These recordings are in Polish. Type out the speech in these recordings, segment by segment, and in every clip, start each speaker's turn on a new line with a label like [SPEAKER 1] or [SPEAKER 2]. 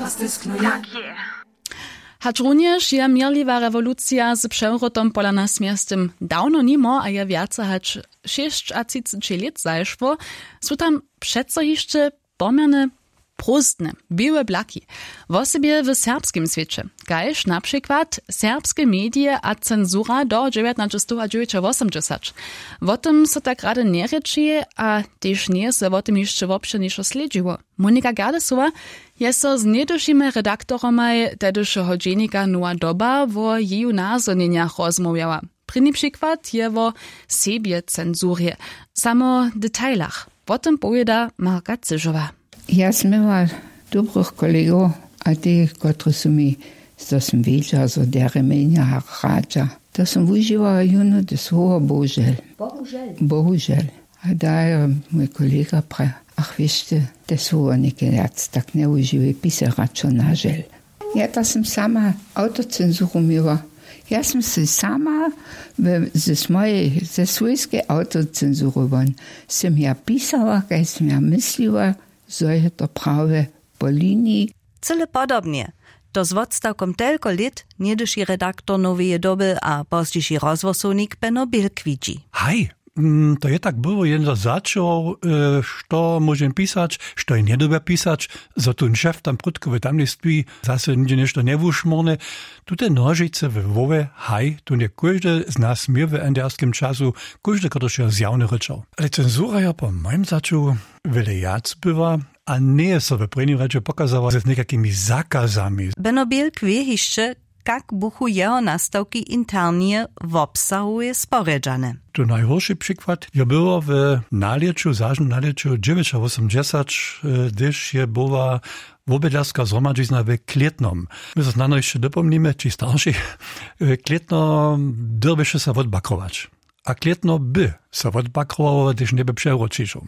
[SPEAKER 1] Tak je.
[SPEAKER 2] Hacz również je mierliwa rewolucja z przewrotom pola nas miastem dawno nimo, a je wiace hacz 6 lat zajszło, są tam przeco jeszcze pomierne prostne, białe blaki. W osobie w serbskim świecie, kajż na przykład serbskie medie a cenzura do 1980. O tym so tak rady nie reči, a też nie se o tym jeszcze wopsze niżo sledziło. Monika Gardesowa je so z niedušimi redaktorami tedyšeho dženika Nowa Doba o jeju nazorneniach rozmawiała. První przykład je o sebie cenzurie, samo detailach. O tym powiada Marka Cyžová.
[SPEAKER 3] Ja som imela dobrých kolegov, a tí, ktorí sú mi, to som videla, zo Deremenia a Hradža. To som užívala juno do svojho bohužel. Bohužel. A da je môj kolega pre, ach vište, to svoje nekedy tak neužívajú písaračo na žel. Ja to som sama autocenzuru miela. Ja som si sama ze svojskej autocenzurovan som ja písala, keď som ja myslela, so je to prawe po linii.
[SPEAKER 4] Cyle podobnie. To z odstawkom tylko lat niedyši redaktor Nowej Doby a pozdejší rozvosownik Benno Bilk widzi.
[SPEAKER 5] Hej, to je tak było jedno zaczął, što môžem pisać, što je nedobre pisać, za ten šef tam prudkowe tam ství, zase nigdzie nešto nevušmorne. Tute nožice w Wowe, hej, tu nie każdy z nas mir w enderskim czasu, każdy, ktoś je zjawny ryczał. Ale cenzura ja po moim zaczu wiele jac bywa, a nie so w prvním reče pokazała z nekakými zakazami.
[SPEAKER 4] Benno Bilk wie jeszcze, jak buchu jeho nastawki internie w obsahu je sporedzane.
[SPEAKER 5] To najhorszy przykład je było w nalieczu, zażnym nalieczu 1980, gdyż je była wobydlarska zhromadźizna w Kletnom. My się znano jeszcze dopomnimy, ci starsi, Kletno dyrbyše se odbakrować. A Kletno by se odbakrowało, gdyż nie by przewróciło.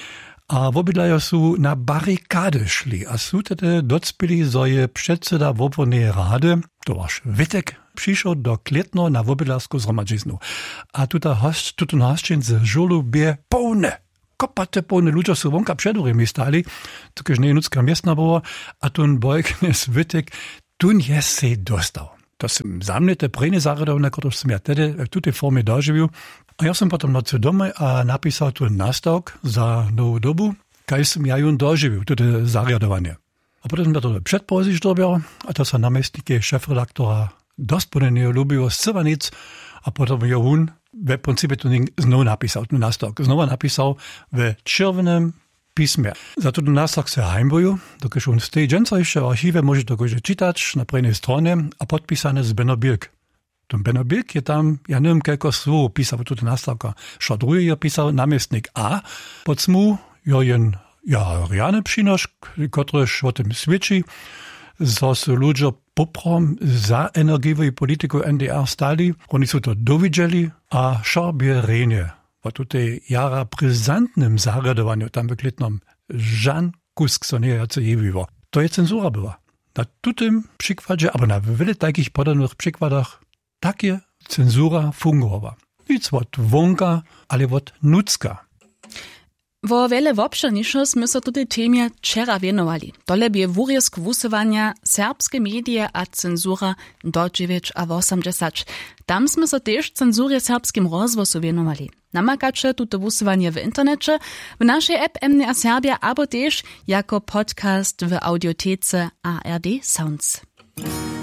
[SPEAKER 5] A wobydlajo su na barykady szli, a su tedy docpili, zo je předseda wopornej rady, to waš Witek, přišel do Kletno na wobydlarsku zhromadźiznu. A tuto hosčin z žolubie pełne, kopate pełne ludzie su vonka předurimi stali, tokiž nie nudzka miestna było, a tun bojknes Witek, tun je se dostał. To sam zamnete prejne zaradovne, ktoré som ja tedy v tutej forme doživil. A ja som potom noci doma a napísal tu nastavok za Novú Dobu, kaj som ja jun doživil, toto zariadovanie. A potom som to predpozič dobil, a to sa namestnike šéfredaktora dosť podene ľúbilo z Civanic, a potom je on v princípe tu znovu napísal, ten nastavok. Znova napísal v červenom písme. Za to nastavok sa hajmbujú, dokiaľ on z tej dženca ešte v archíve môže to čítať na prvnej strane a podpísané z Benno Bilk. Ten Benno Bilk je tam, ja neviem, koľko slov písal tuto nastavka. Šo druhý je písal namestnik A, pod smu je jen riane přínošk, ktorýž o tym svedčí, zo sú ľudia poprom za energiovú politiku NDR stali, oni sú to dovideli a šarbie rejne. O tutej jara brizantnym zaradowaniu tam v Kletnom žan kusk so nie jace jevivo. To je cenzura była. Na tutym przykładzie, albo na wiele takich podobnych przykładach, takie cenzura fungowała. Nic od wonka, ale od nudzka.
[SPEAKER 2] Wo wiele wopšernišo sme sa tutej témie včera venovali. Tole bie wurjesk wusywania, serbskie medie a cenzura do 1980. Tam sme sa tiež cenzurie serbskim rozvosu venovali. Namakače tuto wusywanie w internecie, w naszej app MDR Serbia, abo tiež jako podcast w audiotece ARD Sounds.